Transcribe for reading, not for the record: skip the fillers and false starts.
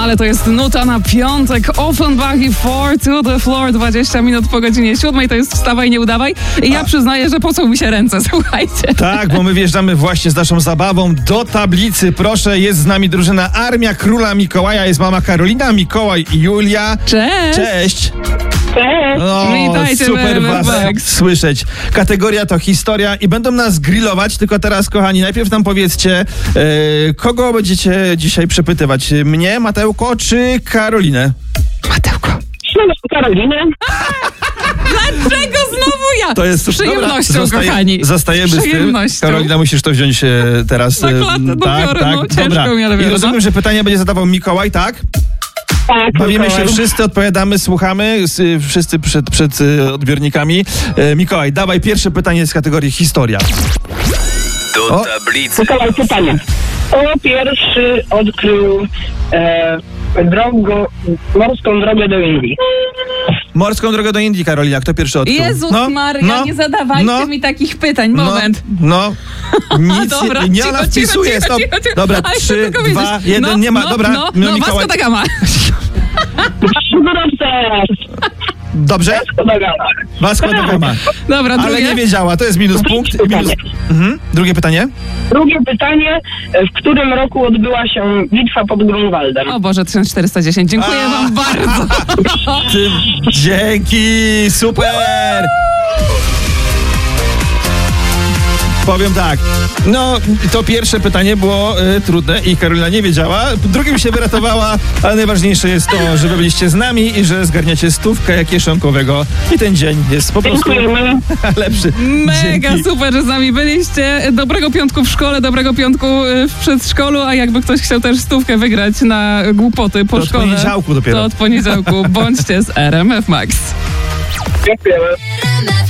ale to jest nuta na piątek. Offenbach i Four to the Floor, 20 minut po godzinie 7. To jest wstawaj, nie udawaj. I ja przyznaję, że pocą mi się ręce, słuchajcie. Tak, bo my wjeżdżamy właśnie z naszą zabawą do tablicy. Proszę, jest z nami drużyna Armia Króla Mikołaja. Jest mama Karolina, Mikołaj i Julia. Cześć! Cześć! Cześć! Witajcie, super was Max. słyszeć. Kategoria to historia i będą nas grillować, tylko teraz, kochani, najpierw nam powiedzcie, kogo będziecie dzisiaj przepytywać? Mnie, Mateuko, czy Karolinę? Mateuko. Karolinę. Dlaczego znowu ja? To jest z przyjemnością, dobra, kochani. Zostajemy z tym. Przyjemnością. Karolina, musisz to wziąć teraz. Na klatę dobiorę, no, ciężko mi, ale I wiele, rozumiem, no. że pytania będzie zadawał Mikołaj, tak? Tak, Bawimy się Mikołaj. wszyscy, odpowiadamy, słuchamy, wszyscy przed odbiornikami. Mikołaj, dawaj pierwsze pytanie z kategorii historia. Do tablicy. Mikołaj, pytanie. Kto pierwszy odkrył morską drogę do Indii? Morską drogę do Indii, Karolina, kto pierwszy odkrył? Jezus Maria, nie zadawajcie mi takich pytań. Moment. Nic, Dobra, nie cicho, ona cicho, wpisuje, cicho, stop. cicho, cicho. Dobra, A, chcę 3, tylko 2, wiedzieć. 1, nie ma, dobra. Vasco da Gama. Dobrze? Vasco da Gama. Dobra, Ale drugie. nie wiedziała, to jest minus punkt. Drugie pytanie? Drugie pytanie. W którym roku odbyła się bitwa pod Grunwaldem? O Boże, 1410. Dziękuję wam bardzo. Dzięki, super! Powiem tak, to pierwsze pytanie było trudne i Karolina nie wiedziała. Drugim się wyratowała, ale najważniejsze jest to, że wy byliście z nami i że zgarniacie 100 kieszonkowego i ten dzień jest po prostu lepszy. Mega Dzięki. super, że z nami byliście. Dobrego piątku w szkole, dobrego piątku w przedszkolu, a jakby ktoś chciał też 100 wygrać na głupoty po To szkole. od poniedziałku dopiero. To od poniedziałku. Bądźcie z RMF Max. Dziękujemy.